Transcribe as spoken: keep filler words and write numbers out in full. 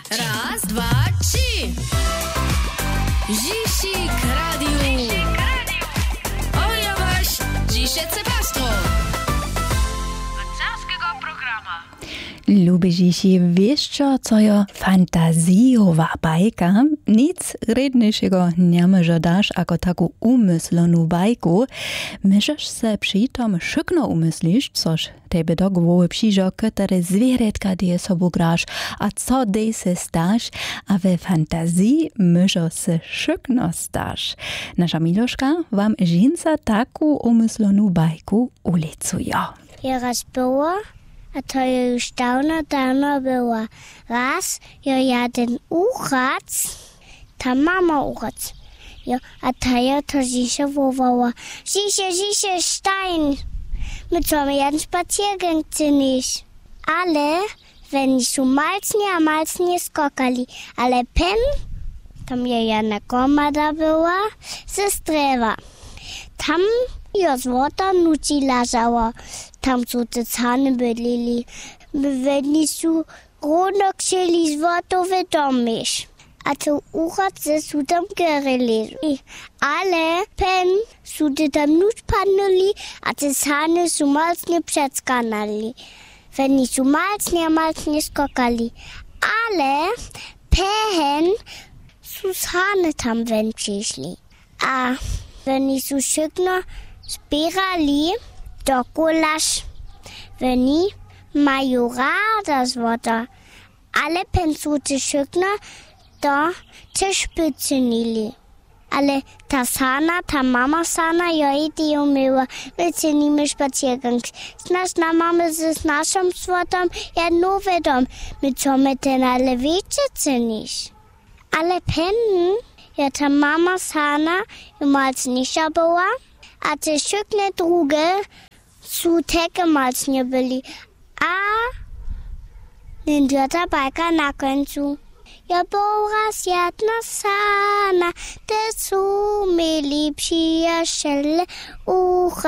Raz, dwa, trzy. Zisik Radio. Oja waś, dzisiece pastro. Węcarskiego programa. Lubisz się jeszcze, co je fantazjowa bajka? Nic redniejszego nie może dasz, jako taką umysloną bajku. Możesz se przytom szykno umyslisz, coż tebe do głowy przyjdzie, które zwierzętka ty sobą grasz, a co ty se stasz, a we fantazji możesz se szykno stasz. Nasza Miloszka wam żinca taką umysloną bajku ulicuje. Ja raz była, a to je już dawno, dawno była. Raz, ja jeden uchac, ta mama uchac. Ja, a ta ja to Zisia wołała. Zisia, Zisia, Stein. My co, my jeden spaziergang nicht. Ale, wenn ich so malcnie, a malcnie skokali. Ale pen, tam ja jedna komada była, ze strewa. Tam ja złota nuci leżała. Tam so te cany bylili. Wenn ich so runter chcieli złoto wiadomisz. A to uchac ze su tam geryli. Ale pen su te tam nuć panuli, a te cany su malcnie przedskanali. Wenn ich so malcnie, malcnie skokali. Ale pen su cany tam węczyszli. A wenn ich so szykno spirali, do gulasz, wenn ich majorada złota. Ale pen su te szykno, to te szpycynili. Ale ta sana, ta mama sana, ja i ty umyła. My cenimy spaziergang. Z nas na mamy z naszym złotem jedno wiadom. My co my ten ale wiecie cenisz. Ale pen, ja ta mama sana, jemals nicht była, a te szykne drugie su teke mals nie byli. A ta bajka na końcu. Ja była raz jedna sana, te su mieli przyjaciele, ucha.